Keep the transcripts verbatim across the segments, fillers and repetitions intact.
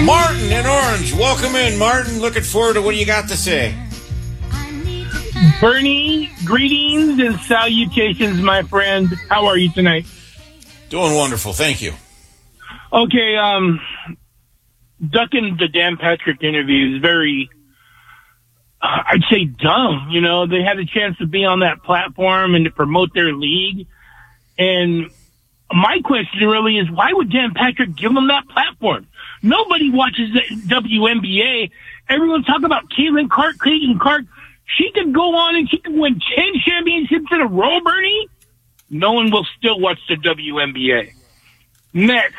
Martin in Orange, welcome in, Martin. Looking forward to what you got to say. Bernie, greetings and salutations, my friend. How are you tonight? Doing wonderful, thank you. Okay, um, ducking the Dan Patrick interview is very, uh, I'd say dumb. You know, they had a chance to be on that platform and to promote their league. And my question really is, why would Dan Patrick give them that platform? Nobody watches the W N B A. Everyone's talking about Caitlin Clark, Caitlin Clark. She could go on and she could win ten championships in a row, Bernie. No one will still watch the W N B A. Next.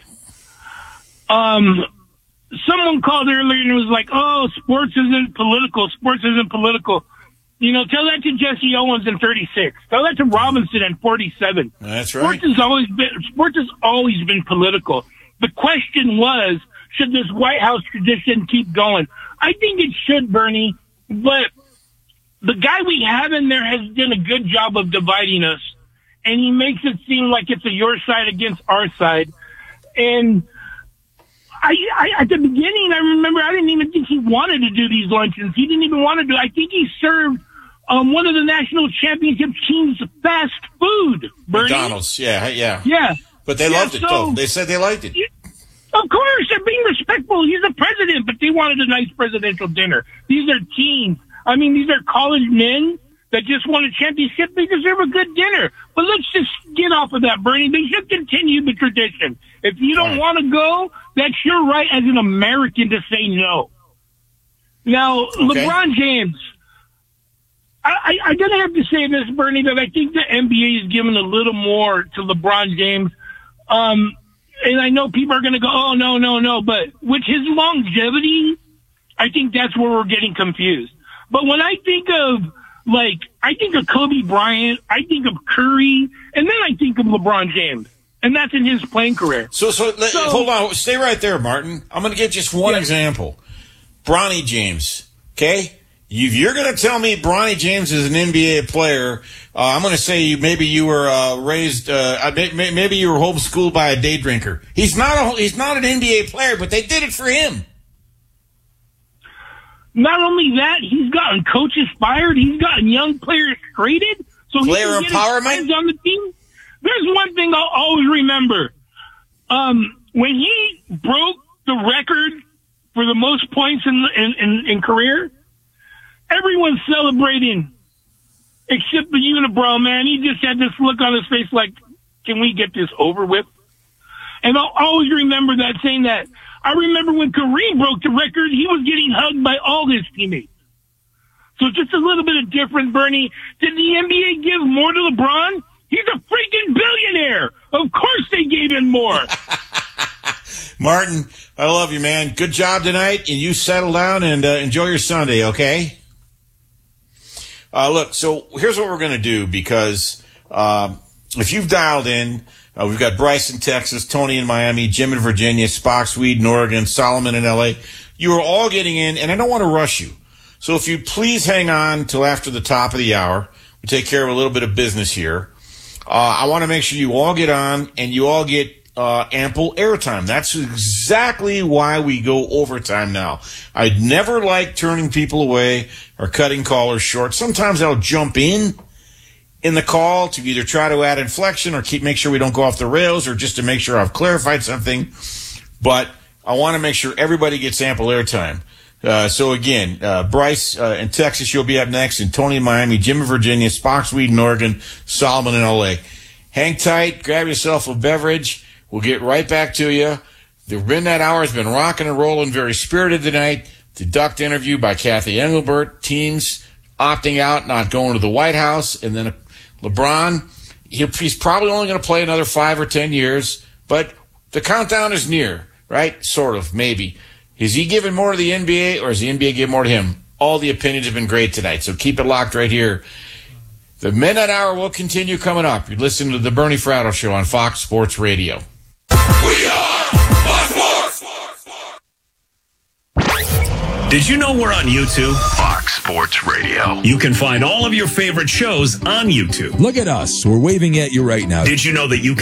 Um, someone called earlier and was like, oh, sports isn't political. Sports isn't political. You know, tell that to Jesse Owens in thirty-six. Tell that to Robinson in forty-seven. That's right. Sports has always been, sports has always been political. The question was, should this White House tradition keep going? I think it should, Bernie, but the guy we have in there has done a good job of dividing us, and he makes it seem like it's a your side against our side. And I, I, at the beginning, I remember I didn't even think he wanted to do these luncheons. He didn't even want to do. I think he served um, one of the national championship teams fast food. Bernie. McDonald's, yeah, yeah, yeah. But they yeah, loved it, so, though. They said they liked it. Of course, they're being respectful. He's the president, but they wanted a nice presidential dinner. These are teens. I mean, these are college men that just won a championship. They deserve a good dinner. But let's just get off of that, Bernie. They should continue the tradition. If you don't right. want to go, that's your right as an American to say no. Now, okay. LeBron James, I, I, I'm going to have to say this, Bernie, that I think the N B A is giving a little more to LeBron James. Um, and I know people are going to go, oh, no, no, no. But with his longevity, I think that's where we're getting confused. But when I think of, like, I think of Kobe Bryant, I think of Curry, and then I think of LeBron James. And that's in his playing career. So, so, let, so hold on. Stay right there, Martin. I'm going to get just one yeah. example. Bronny James, okay? If you're going to tell me Bronny James is an N B A player, uh, I'm going to say you maybe you were uh, raised, uh, maybe you were homeschooled by a day drinker. He's not a, he's not an N B A player, but they did it for him. Not only that, he's gotten coaches fired. He's gotten young players traded. So player he can get empowerment his on the team. There's one thing I'll always remember. Um, when he broke the record for the most points in in, in, in career, everyone's celebrating, except the unibrow, man. He just had this look on his face like, can we get this over with? And I'll always remember that, saying that. I remember when Kareem broke the record, he was getting hugged by all his teammates. So just a little bit of difference, Bernie. Did the N B A give more to LeBron? He's a freaking billionaire. Of course they gave him more. Martin, I love you, man. Good job tonight, and you settle down and uh, enjoy your Sunday, okay? Uh, look, so here's what we're going to do, because um, if you've dialed in, Uh, we've got Bryce in Texas, Tony in Miami, Jim in Virginia, Spock Swede in Oregon, Solomon in L A. You are all getting in, and I don't want to rush you. So if you please hang on till after the top of the hour, we take care of a little bit of business here. Uh, I want to make sure you all get on and you all get uh, ample airtime. That's exactly why we go overtime now. I'd never like turning people away or cutting callers short. Sometimes I'll jump in. in the call to either try to add inflection or keep make sure we don't go off the rails, or just to make sure I've clarified something. But I want to make sure everybody gets ample airtime. Uh, so again, uh, Bryce uh, in Texas, you'll be up next, and Tony in Miami, Jim in Virginia, Spock Swede in Oregon, Solomon in L A. Hang tight, grab yourself a beverage. We'll get right back to you. The Midnight Hour has been rocking and rolling, very spirited tonight. Deduct interview by Kathy Engelbert. Teams opting out, not going to the White House, and then a LeBron, he's probably only going to play another five or ten years, but the countdown is near, right? Sort of, maybe. Is he giving more to the N B A, or is the N B A giving more to him? All the opinions have been great tonight, so keep it locked right here. The Midnight Hour will continue coming up. You're listening to the Bernie Fratto Show on Fox Sports Radio. We are Fox Sports! Did you know we're on YouTube? Fox Sports Radio. You can find all of your favorite shows on YouTube. Look at us. We're waving at you right now. Did you know that you can